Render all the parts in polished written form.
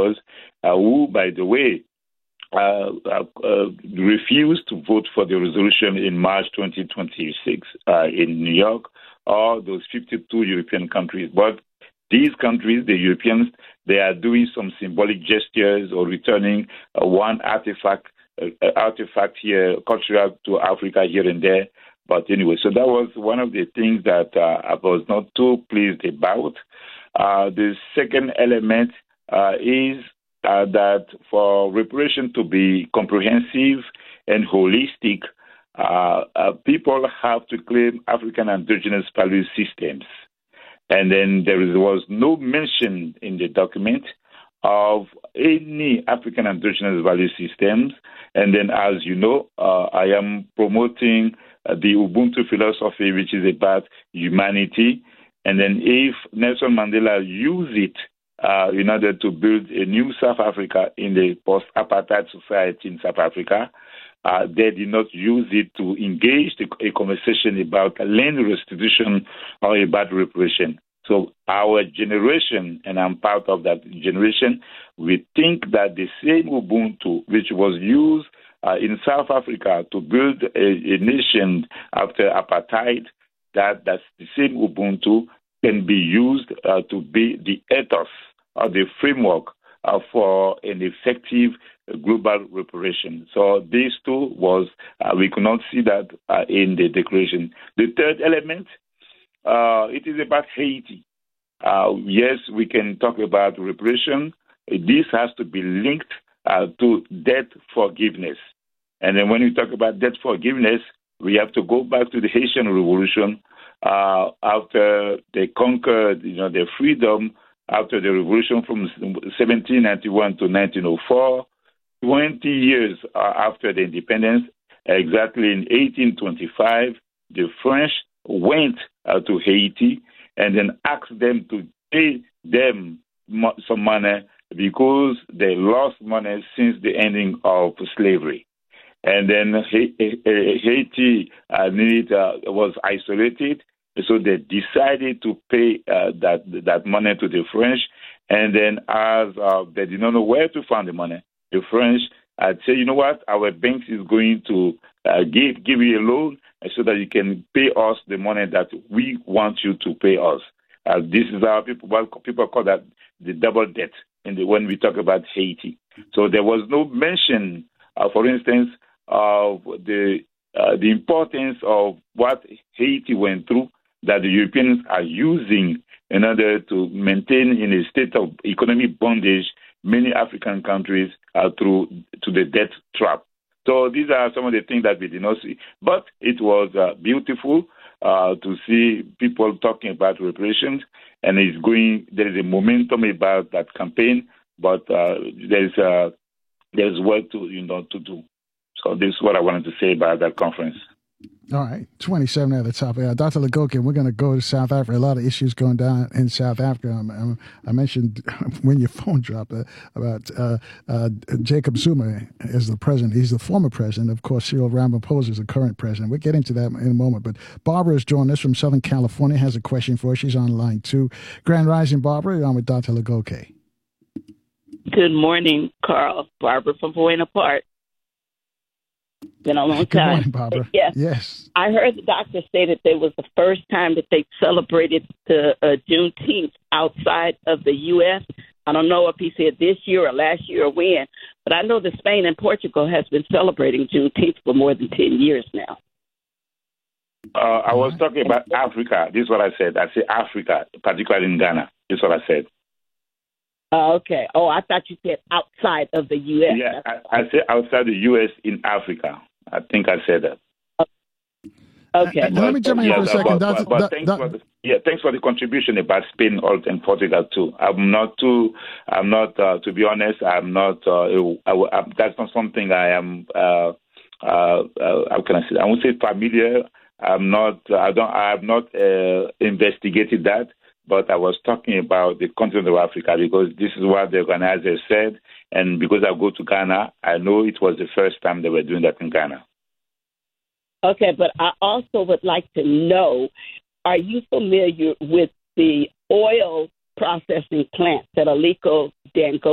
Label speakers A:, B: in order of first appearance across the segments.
A: was, who, by the way, refused to vote for the resolution in March 2026 in New York, or those 52 European countries. But these countries, the Europeans, they are doing some symbolic gestures or returning one artifact here, cultural to Africa here and there. But anyway, so that was one of the things that I was not too pleased about. The second element is that for reparation to be comprehensive and holistic, people have to claim African indigenous value systems. And then was no mention in the document of any African indigenous value systems. And then, as you know, I am promoting the Ubuntu philosophy, which is about humanity. And then if Nelson Mandela used it in order to build a new South Africa in the post-apartheid society in South Africa, they did not use it to engage a conversation about land restitution or about reparation. So our generation, and I'm part of that generation, we think that the same Ubuntu, which was used in South Africa to build a nation after apartheid, that's the same Ubuntu can be used to be the ethos or the framework for an effective global reparation. So these two was, we could not see that in the declaration. The third element, it is about Haiti. Yes, we can talk about reparation. This has to be linked to debt forgiveness. And then when we talk about debt forgiveness, we have to go back to the Haitian Revolution after they conquered, their freedom after the revolution from 1791 to 1904. 20 years after the independence, exactly in 1825, the French went to Haiti and then asked them to pay them some money because they lost money since the ending of slavery. And then Haiti was isolated, so they decided to pay that money to the French. And then as they did not know where to find the money, the French say, you know what, our bank is going to give you a loan so that you can pay us the money that we want you to pay us. This is how people call that the double debt when we talk about Haiti. So there was no mention, for instance, of the importance of what Haiti went through that the Europeans are using in order to maintain in a state of economic bondage many African countries to the debt trap. So these are some of the things that we did not see. But it was beautiful to see people talking about reparations, and there is a momentum about that campaign, but there's work to do. So this is what I wanted to say about that conference.
B: All right, 27 at the top. Dr. Legoke, we're going to go to South Africa. A lot of issues going down in South Africa. I mentioned when your phone dropped about Jacob Zuma as the president. He's the former president. Of course, Cyril Ramaphosa is the current president. We'll get into that in a moment. But Barbara is joining us from Southern California, has a question for us. She's on line 2. Grand Rising, Barbara. You're on with Dr. Legoke.
C: Good morning, Carl. Barbara from Buena Park. Been a long time.
B: Good morning, Barbara. Yes.
C: I heard the doctor say that it was the first time that they celebrated the Juneteenth outside of the U.S. I don't know if he said this year or last year or when, but I know that Spain and Portugal has been celebrating Juneteenth for more than 10 years now.
A: I was talking about Africa. This is what I said. I said Africa, particularly in Ghana. This is what I said.
C: Okay. Oh, I thought you said outside of the U.S.
A: Yeah, I said outside the U.S. in Africa. I think I said that.
C: Okay.
B: Let me jump in for a second.
A: Thanks for the contribution about Spain and Portugal too. To be honest, I'm not. That's not something I am. How can I say? I won't say familiar. I have not investigated that. But I was talking about the continent of Africa because this is what the organizer said. And because I go to Ghana, I know it was the first time they were doing that in Ghana.
C: Okay, but I also would like to know, are you familiar with the oil processing plant that Aliko Dangote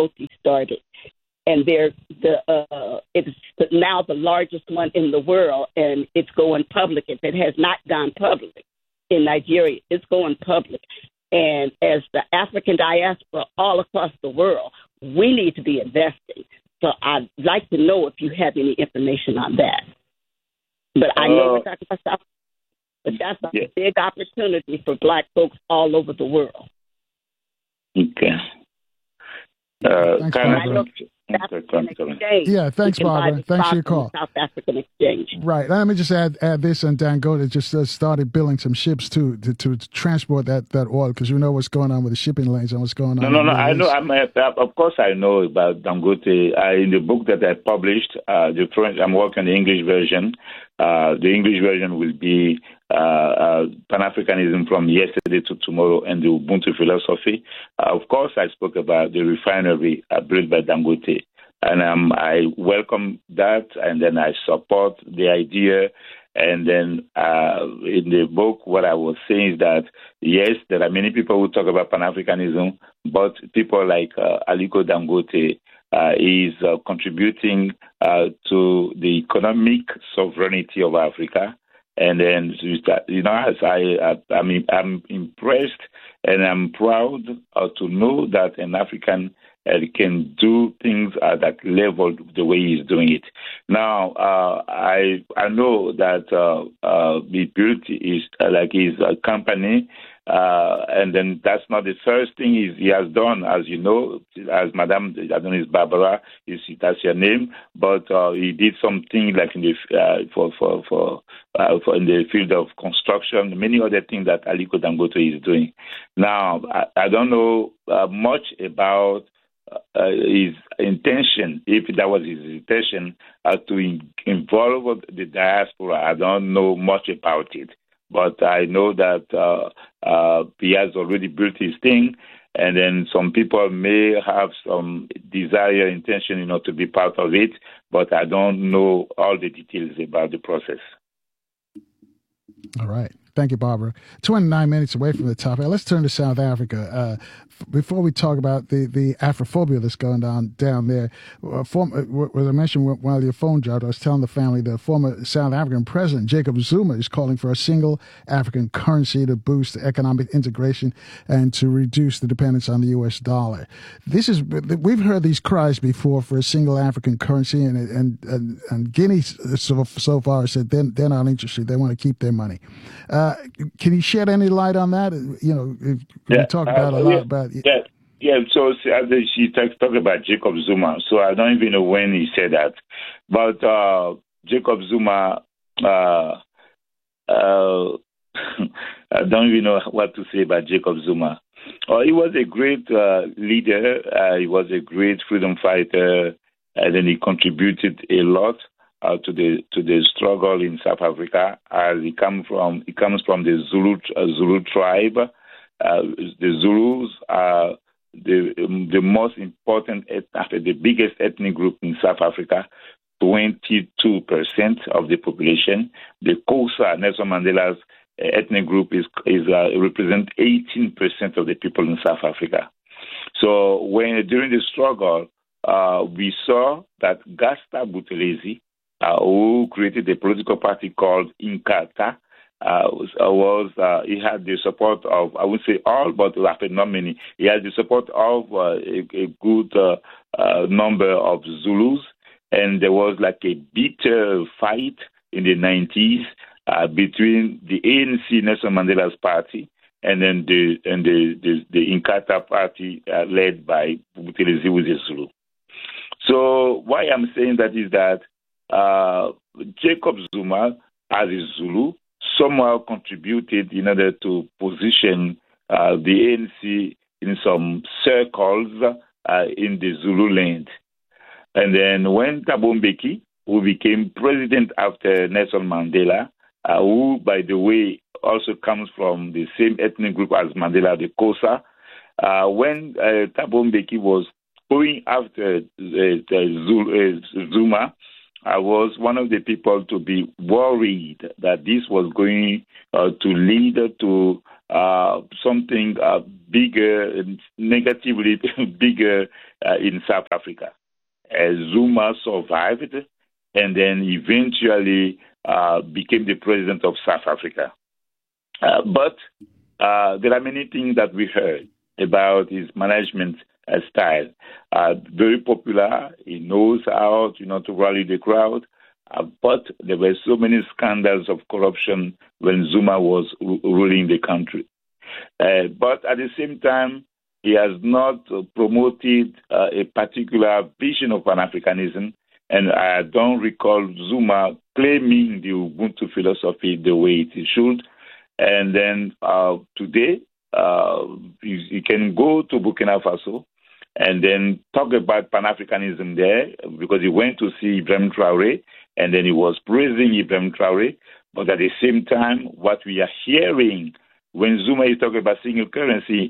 C: started. And it's now the largest one in the world, and it's going public. If it has not gone public in Nigeria, it's going public. And as the African diaspora all across the world, we need to be investing. So I'd like to know if you have any information on that. But I know we're talking about South, but that's a big opportunity for Black folks all over the world.
A: Okay.
B: Thanks, Barbara. Yeah, thanks, Barbara. Thanks for your call.
C: South African Exchange.
B: Right. Let me just add this, and Dangote just started building some ships to transport that oil, because you know what's going on with the shipping lanes and what's going on.
A: No. I know. Of course, I know about Dangote. In the book that I published, I'm working on the English version. The English version will be Pan-Africanism from yesterday to tomorrow and the Ubuntu philosophy. Of course, I spoke about the refinery built by Dangote, and I welcome that, and then I support the idea. And then in the book, what I was saying is that, yes, there are many people who talk about Pan-Africanism, but people like Aliko Dangote is contributing to the economic sovereignty of Africa. And then, as I'm impressed and I'm proud to know that an African can do things at that level the way he's doing it. Now, I know that the beauty is like his company, and then that's not the first thing he has done, as you know, as Madame Adonis Barbara, that's your name, but he did something like in the in the field of construction, many other things that Aliko Dangote is doing. Now, I don't know much about his intention, if that was his intention, to involve the diaspora. I don't know much about it, but I know that he has already built his thing, and then some people may have some desire, intention, to be part of it, but I don't know all the details about the process.
B: All right. Thank you, Barbara. 29 minutes away from the topic. Let's turn to South Africa. Before we talk about the Afrophobia that's going down there, as I mentioned while your phone dropped, I was telling the family the former South African president, Jacob Zuma, is calling for a single African currency to boost economic integration and to reduce the dependence on the U.S. dollar. We've heard these cries before for a single African currency, and Guinea so far said they're not interested. They want to keep their money. Can you shed any light on that? We talk about a lot about.
A: Yeah. So she talked about Jacob Zuma. So I don't even know when he said that, but Jacob Zuma. I don't even know what to say about Jacob Zuma. He was a great leader. He was a great freedom fighter, and then he contributed a lot to the struggle in South Africa, as he comes from the Zulu tribe. The Zulus are the most important, the biggest ethnic group in South Africa. 22% of the population. The Xhosa, Nelson Mandela's ethnic group, represent 18% of the people in South Africa. So during the struggle, we saw that Gasta Buthelezi, who created a political party called Inkatha, he had the support of, I wouldn't say all, but not many. He had the support of a good number of Zulus, and there was like a bitter fight in the 90s between the ANC, Nelson Mandela's party, and then the Inkatha party led by Buthelezi, who is a Zulu. So why I'm saying that is that Jacob Zuma, as a Zulu, somehow contributed in order to position the ANC in some circles in the Zululand. And then when Thabo Mbeki, who became president after Nelson Mandela, who, by the way, also comes from the same ethnic group as Mandela, the Xhosa, when Thabo Mbeki was going after Zuma, I was one of the people to be worried that this was going to lead to something bigger, negatively bigger in South Africa. Zuma survived and then eventually became the president of South Africa. But there are many things that we heard about his management style. Very popular. He knows how to rally the crowd. But there were so many scandals of corruption when Zuma was ruling the country. But at the same time, he has not promoted a particular vision of Pan-Africanism, and I don't recall Zuma claiming the Ubuntu philosophy the way it should. And then today, you can go to Burkina Faso and then talk about Pan-Africanism there, because he went to see Ibrahim Traoré, and then he was praising Ibrahim Traoré. But at the same time, what we are hearing when Zuma is talking about single currency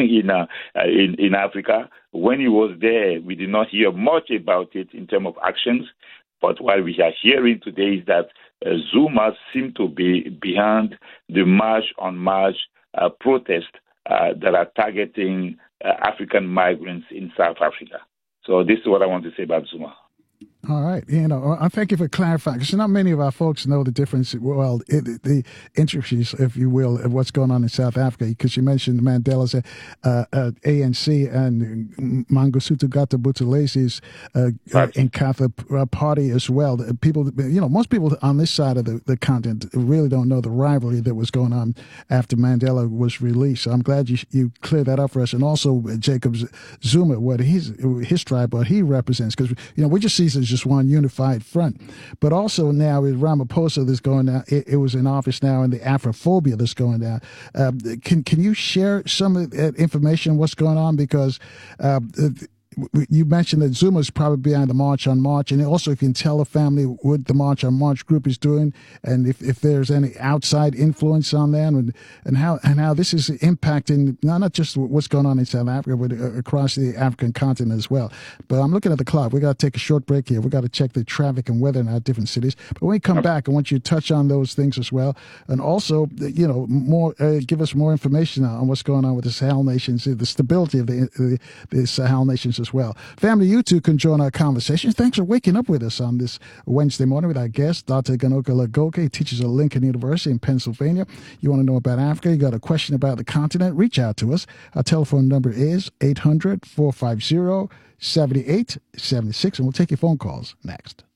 A: in Africa, when he was there, we did not hear much about it in terms of actions. But what we are hearing today is that Zuma seems to be behind the March on March protest that are targeting African migrants in South Africa. So this is what I want to say about Zuma.
B: All right. I thank you for clarifying, because not many of our folks know the difference, the intricacies, if you will, of what's going on in South Africa, because you mentioned Mandela's ANC and Mangosuthu Buthelez's Inkatha party as well. People, most people on this side of the continent really don't know the rivalry that was going on after Mandela was released. So I'm glad you cleared that up for us. And also Jacob Zuma, what his tribe, what he represents, because, we just see it as just one unified front. But also now with Ramaphosa that's going down, it was in office now, and the Afrophobia that's going down. Can you share some of that information, what's going on? Because you mentioned that Zuma's probably behind the March on March, and also if you can tell the family what the March on March group is doing, and if there's any outside influence on them, and how this is impacting not just what's going on in South Africa, but across the African continent as well. But I'm looking at the clock. We got to take a short break here. We got to check the traffic and weather in our different cities. But when we come back, I want you to touch on those things as well, and also more give us more information on what's going on with the Sahel nations, the stability of the Sahel nations as well. Family, you too can join our conversation. Thanks for waking up with us on this Wednesday morning with our guest, Dr. Ganoka Lagoke. He teaches at Lincoln University in Pennsylvania. You want to know about Africa, you got a question about the continent, reach out to us. Our telephone number is 800-450-7876, and we'll take your phone calls next.